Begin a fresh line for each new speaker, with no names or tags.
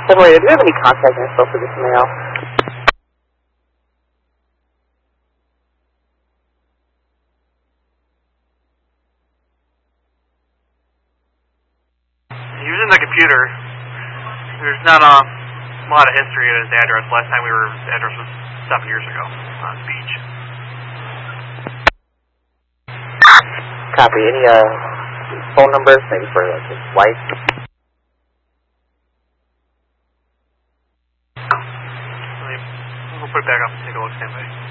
Separator, do you have any contact info for this male?
Using the computer, there's not a lot of history at his address. Last time his address was 7 years ago on the beach.
Copy. Any phone numbers, maybe for his wife?
We'll put it back up and take a look, stand by.